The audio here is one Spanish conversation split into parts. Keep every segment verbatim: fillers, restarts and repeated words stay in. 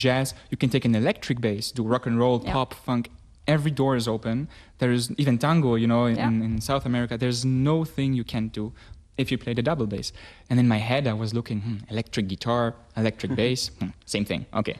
jazz, you can take an electric bass, do rock and roll, yeah. pop, funk. Every door is open. There is even tango, you know, in, yeah. in South America. There's no thing you can't do if you play the double bass. And in my head, I was looking, hmm, electric guitar, electric bass, hmm, same thing, okay.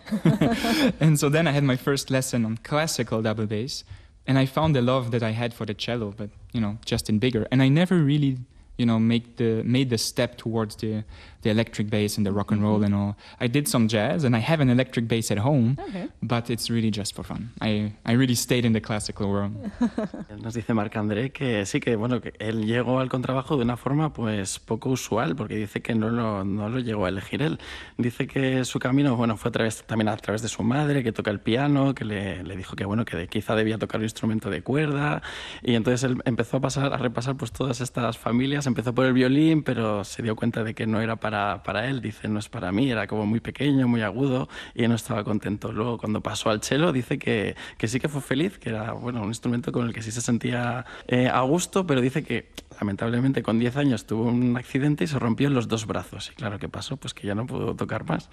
And so then I had my first lesson on classical double bass, and I found the love that I had for the cello, but, you know, just in bigger. And I never really, you know, make the made the step towards the, the electric bass and the rock and roll and all. I did some jazz, and I have an electric bass at home, okay. but it's really just for fun. I, I really stayed in the classical world. Nos dice Marc-André que sí, que bueno, que él llegó al contrabajo de una forma pues poco usual, porque dice que no lo, no lo llegó a elegir él. Dice que su camino, bueno, fue a través, también a través de su madre, que toca el piano, que le, le dijo que bueno, que quizá debía tocar un instrumento de cuerda, y entonces él empezó a pasar, a repasar pues todas estas familias. Empezó por el violín, pero se dio cuenta de que no era para, para él. Dice, no es para mí, era como muy pequeño, muy agudo, y no estaba contento. Luego, cuando pasó al cello, dice que, que sí que fue feliz, que era bueno, un instrumento con el que sí se sentía eh, a gusto, pero dice que lamentablemente con diez años tuvo un accidente y se rompió los dos brazos. Y claro, ¿qué pasó? Pues que ya no pudo tocar más.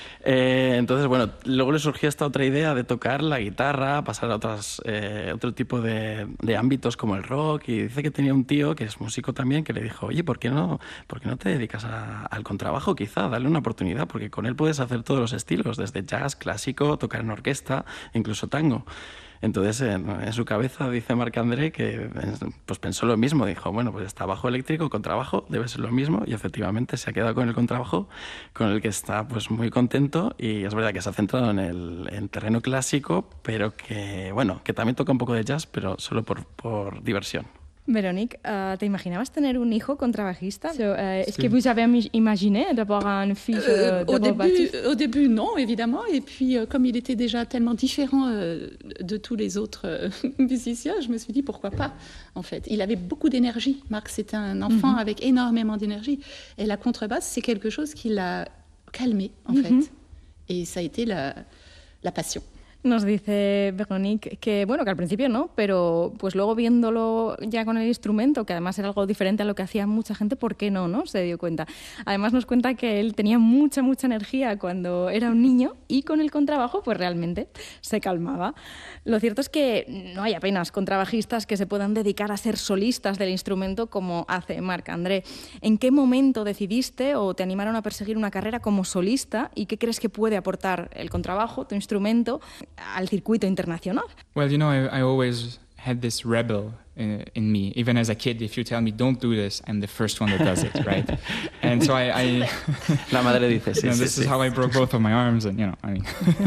Eh, entonces, bueno, luego le surgió esta otra idea de tocar la guitarra, pasar a otras, eh, otro tipo de, de ámbitos como el rock, y dice que tenía un tío que es músico también, que le dijo, oye, ¿por qué no, por qué no te dedicas a, al contrabajo quizá? Dale una oportunidad, porque con él puedes hacer todos los estilos, desde jazz, clásico, tocar en orquesta, incluso tango. Entonces, en, en su cabeza, dice Marc-André, que pues pensó lo mismo. Dijo, bueno, pues está bajo eléctrico, contrabajo, debe ser lo mismo. Y efectivamente se ha quedado con el contrabajo, con el que está pues muy contento. Y es verdad que se ha centrado en el en terreno clásico, pero que, bueno, que también toca un poco de jazz, pero solo por, por diversión. Véronique, uh, ¿te imaginabas tener un hijo contrabajista? So, uh, Est-ce Sí. que vous avez imaginé d'avoir un fils Euh, euh, au, double début, bassiste? au début, non, évidemment. Et puis, euh, comme il était déjà tellement différent euh, de tous les autres euh, musiciens, je me suis dit, pourquoi pas, en fait. Il avait beaucoup d'énergie. Marc, c'était un enfant Mhm. avec énormément d'énergie. Et la contrebasse, c'est quelque chose qui l'a calmé, en Mhm. fait. Et ça a été la, la passion. Nos dice Véronique que, bueno, que al principio no, pero pues luego viéndolo ya con el instrumento, que además era algo diferente a lo que hacía mucha gente, ¿por qué no, no? Se dio cuenta. Además nos cuenta que él tenía mucha, mucha energía cuando era un niño y con el contrabajo pues realmente se calmaba. Lo cierto es que no hay apenas contrabajistas que se puedan dedicar a ser solistas del instrumento como hace Marc-André. ¿En qué momento decidiste o te animaron a perseguir una carrera como solista y qué crees que puede aportar el contrabajo, tu instrumento, al circuito internacional? Well, you know, I, I always had this rebel uh, in me. Even as a kid, if you tell me don't do this, I'm the first one that does it, right? And so I... I La madre dice, sí, you know, sí, this sí. is how I broke both of my arms, and, you know, I mean...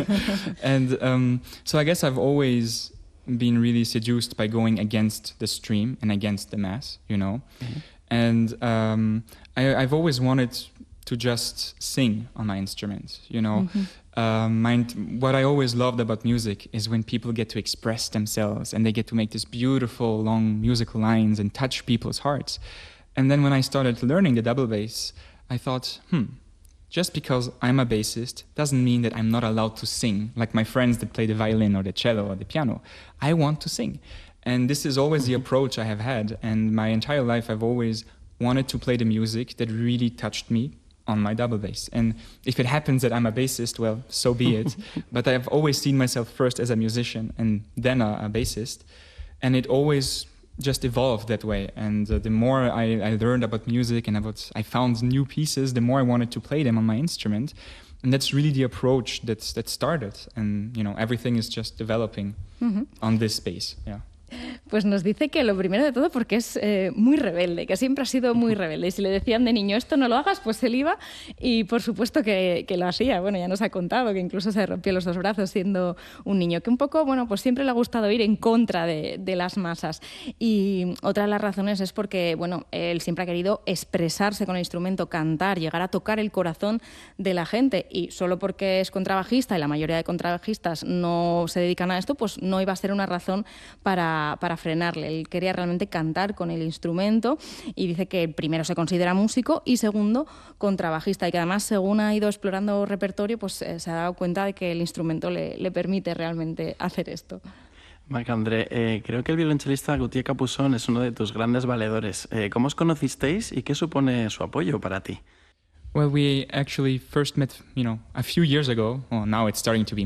and um, so I guess I've always been really seduced by going against the stream and against the mass, you know? Mm-hmm. And um, I, I've always wanted to just sing on my instrument, you know? Mm-hmm. Um, my, what I always loved about music is when people get to express themselves and they get to make these beautiful, long musical lines and touch people's hearts. And then when I started learning the double bass, I thought, hmm, just because I'm a bassist doesn't mean that I'm not allowed to sing like my friends that play the violin or the cello or the piano. I want to sing. And this is always the approach I have had. And my entire life I've always wanted to play the music that really touched me on my double bass. And if it happens that I'm a bassist, well, so be it. But I've always seen myself first as a musician and then a, a bassist. And it always just evolved that way. And uh, the more I, I learned about music and about, I found new pieces, the more I wanted to play them on my instrument. And that's really the approach that's, that started. And, you know, everything is just developing mm-hmm. on this space, yeah. Pues nos dice que lo primero de todo porque es eh, muy rebelde, que siempre ha sido muy rebelde. Y si le decían de niño, esto no lo hagas, pues él iba y por supuesto que, que lo hacía. Bueno, ya nos ha contado que incluso se rompió los dos brazos siendo un niño. Que un poco, bueno, pues siempre le ha gustado ir en contra de, de las masas. Y otra de las razones es porque, bueno, él siempre ha querido expresarse con el instrumento, cantar, llegar a tocar el corazón de la gente. Y solo porque es contrabajista y la mayoría de contrabajistas no se dedican a esto, pues no iba a ser una razón para para frenarle. Él quería realmente cantar con el instrumento y dice que primero se considera músico y segundo contrabajista y que además según ha ido explorando repertorio pues eh, se ha dado cuenta de que el instrumento le, le permite realmente hacer esto. Marc-André, eh, creo que el violonchelista Gautier Capuçon es uno de tus grandes valedores. Eh, ¿Cómo os conocisteis y qué supone su apoyo para ti? Well, we actually first met, you know, a few years ago. Well, now it's starting to be